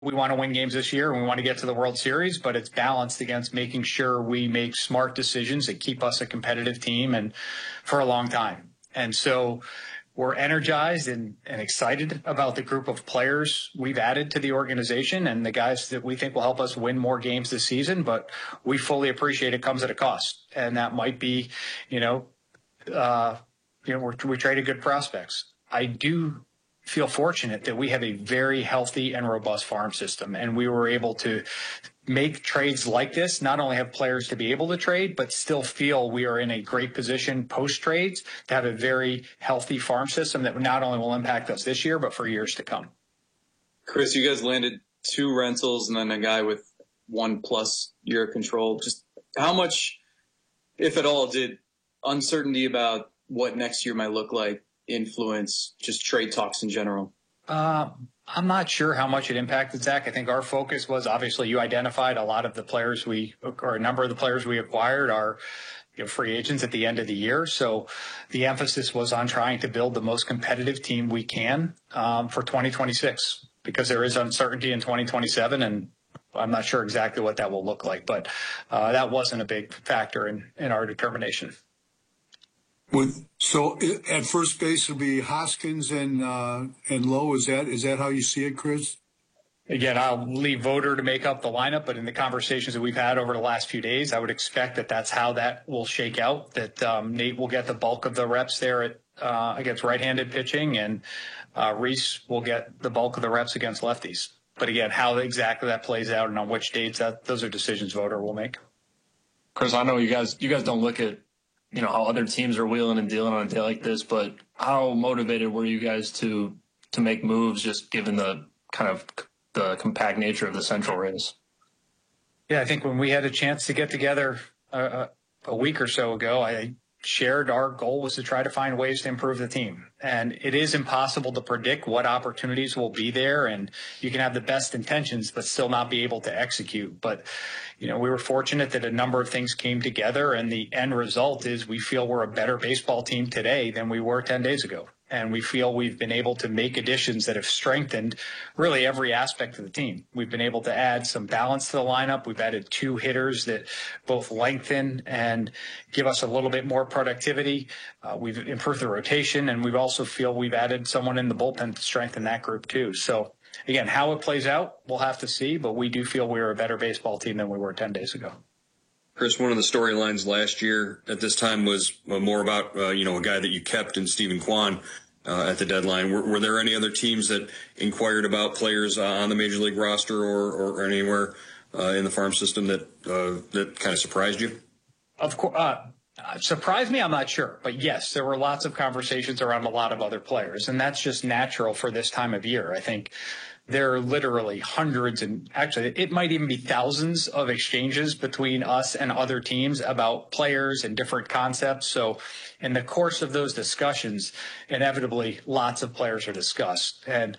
we want to win games this year and we want to get to the World Series, but it's balanced against making sure we make smart decisions that keep us a competitive team and for a long time. And so we're energized and excited about the group of players we've added to the organization and the guys that we think will help us win more games this season. But we fully appreciate it comes at a cost. And that might be, we traded good prospects. I do feel fortunate that we have a very healthy and robust farm system, and we were able to make trades like this, not only have players to be able to trade, but still feel we are in a great position post-trades to have a very healthy farm system that not only will impact us this year, but for years to come. Chris, you guys landed 2 rentals and then a guy with 1+ year control. Just how much, if at all, did uncertainty about what next year might look like influence just trade talks in general? I'm not sure how much it impacted, Zach. I think our focus was, obviously, you identified a lot of the players or a number of the players we acquired are free agents at the end of the year. So the emphasis was on trying to build the most competitive team we can for 2026, because there is uncertainty in 2027, and I'm not sure exactly what that will look like. But that wasn't a big factor in our determination. So at first base will be Hoskins and Lowe. Is that how you see it, Chris? Again, I'll leave Voter to make up the lineup, but in the conversations that we've had over the last few days, I would expect that that's how that will shake out, that Nate will get the bulk of the reps there against right-handed pitching, and Reese will get the bulk of the reps against lefties. But again, how exactly that plays out and on which dates, those are decisions Voter will make. Chris, I know you guys don't look at how other teams are wheeling and dealing on a day like this, but how motivated were you guys to make moves, just given the kind of the compact nature of the Central race? Yeah, I think when we had a chance to get together a week or so ago, I shared our goal was to try to find ways to improve the team. And it is impossible to predict what opportunities will be there, and you can have the best intentions but still not be able to execute. But we were fortunate that a number of things came together, and the end result is we feel we're a better baseball team today than we were 10 days ago. And we feel we've been able to make additions that have strengthened really every aspect of the team. We've been able to add some balance to the lineup. We've added 2 hitters that both lengthen and give us a little bit more productivity. We've improved the rotation, and we also feel we've added someone in the bullpen to strengthen that group too. So again, how it plays out, we'll have to see, but we do feel we're a better baseball team than we were 10 days ago. Chris, one of the storylines last year at this time was more about, a guy that you kept in Stephen Kwan at the deadline. Were there any other teams that inquired about players on the Major League roster or anywhere in the farm system that kind of surprised you? Of course. Surprised me? I'm not sure. But yes, there were lots of conversations around a lot of other players, and that's just natural for this time of year. I think there are literally hundreds, and actually it might even be thousands of exchanges between us and other teams about players and different concepts. So in the course of those discussions, inevitably lots of players are discussed. And,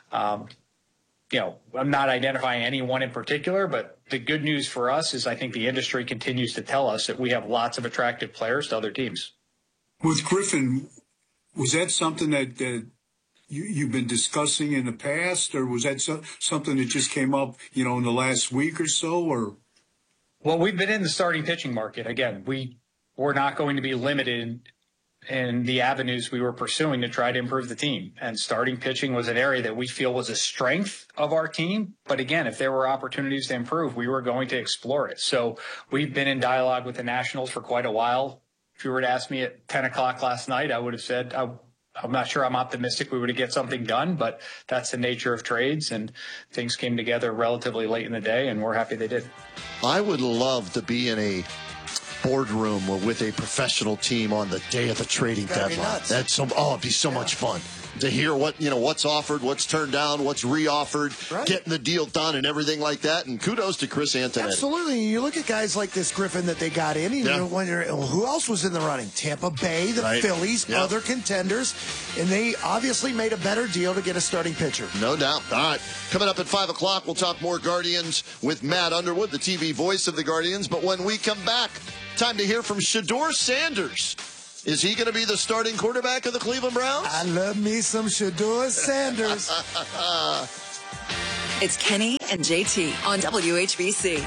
I'm not identifying anyone in particular, but the good news for us is I think the industry continues to tell us that we have lots of attractive players to other teams. With Griffin, was that something that you've been discussing in the past, or was that something that just came up, in the last week or so? Or well, we've been in the starting pitching market. Again, we're not going to be limited in the avenues we were pursuing to try to improve the team. And starting pitching was an area that we feel was a strength of our team. But again, if there were opportunities to improve, we were going to explore it. So we've been in dialogue with the Nationals for quite a while. If you were to ask me at 10 o'clock last night, I would have said, I'm not sure I'm optimistic we would get something done, but that's the nature of trades, and things came together relatively late in the day, and we're happy they did. I would love to be in a boardroom with a professional team on the day of the trading deadline. It'd be so much fun to hear what's offered, what's turned down, what's re-offered, getting the deal done and everything like that. And kudos to Chris Antonetti. Absolutely. You look at guys like this Griffin that they got in, who else was in the running? Tampa Bay, the Phillies, other contenders, and they obviously made a better deal to get a starting pitcher. No doubt. All right. Coming up at 5 o'clock, we'll talk more Guardians with Matt Underwood, the TV voice of the Guardians. But when we come back, time to hear from Shedeur Sanders. Is he going to be the starting quarterback of the Cleveland Browns? I love me some Shedeur Sanders. It's Kenny and JT on WHBC.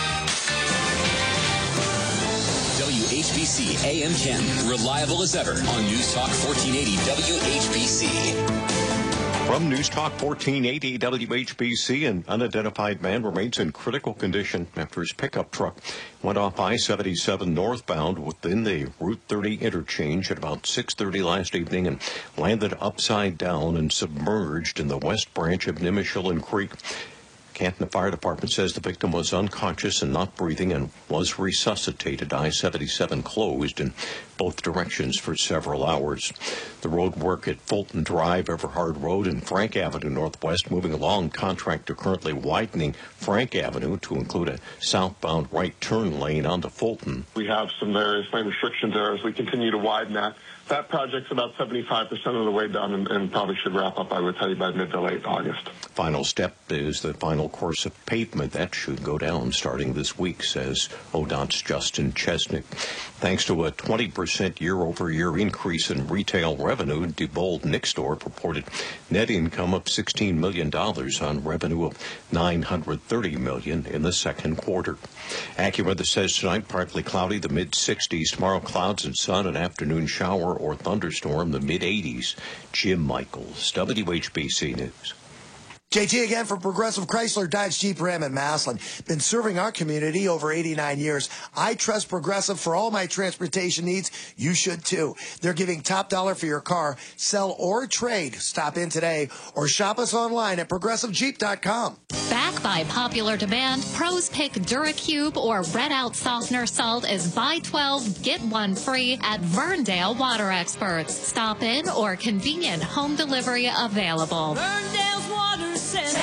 WHBC AM 10, reliable as ever on News Talk 1480 WHBC. From News Talk 1480 WHBC, an unidentified man remains in critical condition after his pickup truck went off I-77 northbound within the Route 30 interchange at about 6:30 last evening and landed upside down and submerged in the west branch of Nimishillen Creek. Canton Fire Department says the victim was unconscious and not breathing and was resuscitated. I-77 closed in both directions for several hours. The road work at Fulton Drive, Everhard Road, and Frank Avenue Northwest moving along. Contractor currently widening Frank Avenue to include a southbound right turn lane onto Fulton. We have some various lane restrictions there as we continue to widen that. That project's about 75% of the way done and probably should wrap up, I would tell you, by mid to late August. Final step is the final course of pavement. That should go down starting this week, says ODOT's Justin Chesnick. Thanks to a 20% year-over-year increase in retail revenue, Diebold Nixdorf reported net income of $16 million on revenue of $930 million in the second quarter. AccuWeather says tonight partly cloudy, the mid-60s. Tomorrow clouds and sun, an afternoon shower or thunderstorm, the mid-80s. Jim Michaels, WHBC News. JT again for Progressive Chrysler, Dodge, Jeep, Ram, and Massillon. Been serving our community over 89 years. I trust Progressive for all my transportation needs. You should too. They're giving top dollar for your car. Sell or trade. Stop in today or shop us online at ProgressiveJeep.com. Back by popular demand, pros pick DuraCube or Red Out Softener Salt as buy 12, get one free at Verndale Water Experts. Stop in or convenient home delivery available. Verndale's Water Center.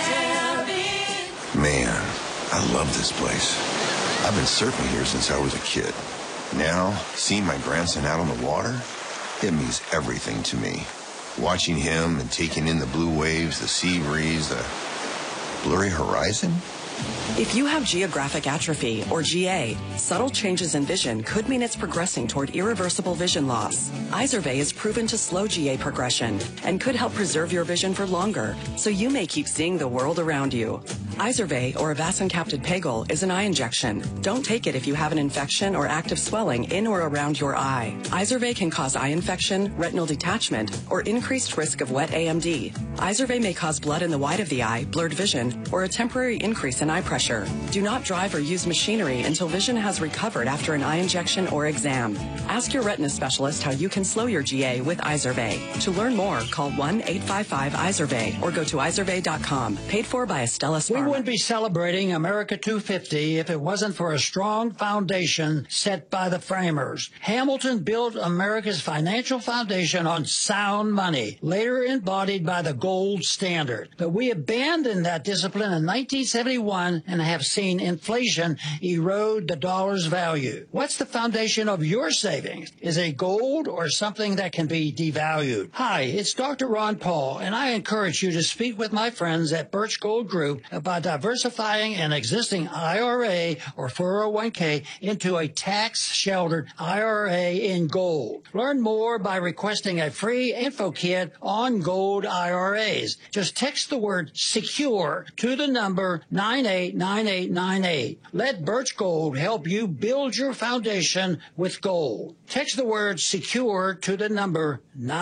Man, I love this place. I've been surfing here since I was a kid. Now, seeing my grandson out on the water, it means everything to me. Watching him and taking in the blue waves, the sea breeze, the blurry horizon. If you have geographic atrophy, or GA, subtle changes in vision could mean it's progressing toward irreversible vision loss. Izervay is proven to slow GA progression and could help preserve your vision for longer, so you may keep seeing the world around you. Izervay, or avacincaptad pegol, is an eye injection. Don't take it if you have an infection or active swelling in or around your eye. Izervay can cause eye infection, retinal detachment, or increased risk of wet AMD. Izervay may cause blood in the white of the eye, blurred vision, or a temporary increase in eye pressure. Do not drive or use machinery until vision has recovered after an eye injection or exam. Ask your retina specialist how you can slow your GA with Izervay. To learn more, call 1-855-IZERVAY or go to izervay.com. Paid for by Astellas Pharma. We wouldn't be celebrating America 250 if it wasn't for a strong foundation set by the framers. Hamilton built America's financial foundation on sound money, later embodied by the gold standard. But we abandoned that discipline in 1971 and have seen inflation erode the dollar's value. What's the foundation of your savings? Is it gold or something that can be devalued? Hi, it's Dr. Ron Paul, and I encourage you to speak with my friends at Birch Gold Group about diversifying an existing IRA or 401k into a tax-sheltered IRA in gold. Learn more by requesting a free info kit on gold IRAs. Just text the word SECURE to the number 989898. Let Birch Gold help you build your foundation with gold. Text the word SECURE to the number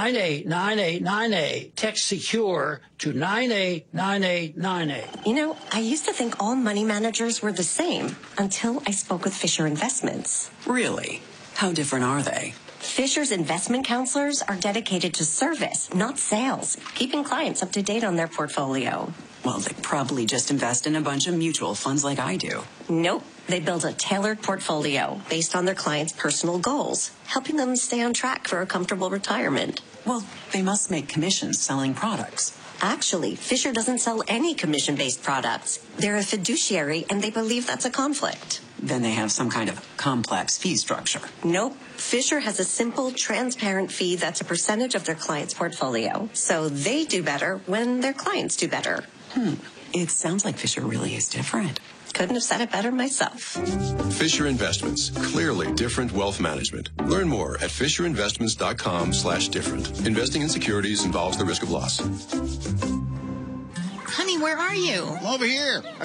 989898. Text SECURE to 989898. You know, I used to think all money managers were the same until I spoke with Fisher Investments. Really? How different are they? Fisher's investment counselors are dedicated to service, not sales, keeping clients up to date on their portfolio. Well, they probably just invest in a bunch of mutual funds like I do. Nope. They build a tailored portfolio based on their clients' personal goals, helping them stay on track for a comfortable retirement. Well, they must make commissions selling products. Actually, Fisher doesn't sell any commission-based products. They're a fiduciary, and they believe that's a conflict. Then they have some kind of complex fee structure. Nope. Fisher has a simple, transparent fee that's a percentage of their client's portfolio. So they do better when their clients do better. It sounds like Fisher really is different. Couldn't have said it better myself. Fisher Investments. Clearly different wealth management. Learn more at FisherInvestments.com/different. Investing in securities involves the risk of loss. Kenny, where are you? I'm over here.